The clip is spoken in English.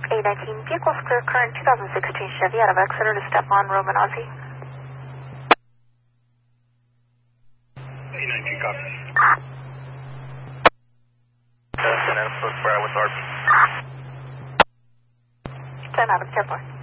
A19, vehicles clear, current 2016 Chevy out of Exeter to Stephon Roman Aussie. A19, copy. Square with RP. 10 out of 10 4.